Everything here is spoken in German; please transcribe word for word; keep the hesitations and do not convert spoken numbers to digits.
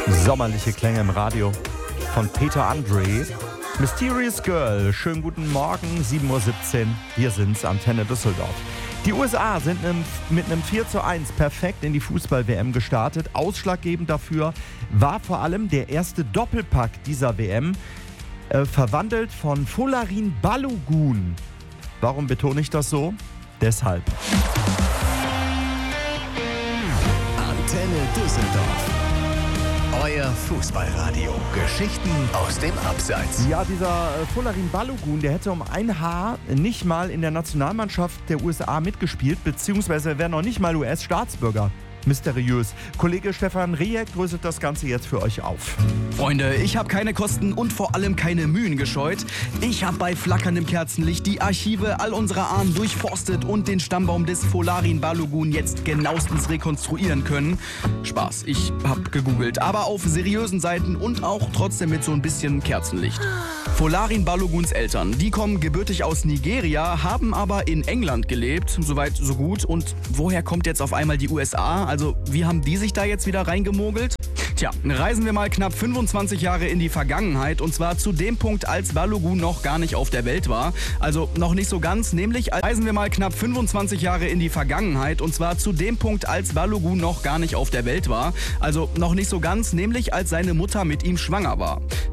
Sommerliche Klänge im Radio von Peter Andre. Mysterious Girl, schönen guten Morgen, sieben Uhr siebzehn, hier sind's, Antenne Düsseldorf. Die U S A sind mit einem vier zu eins perfekt in die Fußball-W M gestartet. Ausschlaggebend dafür war vor allem der erste Doppelpack dieser W M, äh, verwandelt von Folarin Balogun. Warum betone ich das so? Deshalb. Antenne Düsseldorf. Euer Fußballradio. Geschichten aus dem Abseits. Ja, dieser äh, Folarin Balogun, der hätte um ein Haar nicht mal in der Nationalmannschaft der U S A mitgespielt, beziehungsweise er wäre noch nicht mal U S-Staatsbürger. Mysteriös. Kollege Stefan Rehek dröselt das Ganze jetzt für euch auf. Freunde, ich habe keine Kosten und vor allem keine Mühen gescheut. Ich habe bei flackerndem Kerzenlicht die Archive all unserer Ahnen durchforstet und den Stammbaum des Folarin Balogun jetzt genauestens rekonstruieren können. Spaß, ich habe gegoogelt, aber auf seriösen Seiten und auch trotzdem mit so ein bisschen Kerzenlicht. Folarin Baloguns Eltern, die kommen gebürtig aus Nigeria, haben aber in England gelebt, soweit so gut. Und woher kommt jetzt auf einmal die U S A? Also wie haben die sich da jetzt wieder reingemogelt? Tja, reisen wir mal knapp fünfundzwanzig Jahre in die Vergangenheit, und zwar zu dem Punkt, als Balogun noch gar nicht auf der Welt war. Also noch nicht so ganz, nämlich reisen wir mal knapp fünfundzwanzig Jahre in die Vergangenheit, und zwar zu dem Punkt, als Balogun noch gar nicht auf der Welt war. Also noch nicht so ganz, nämlich als seine Mutter mit ihm schwanger war.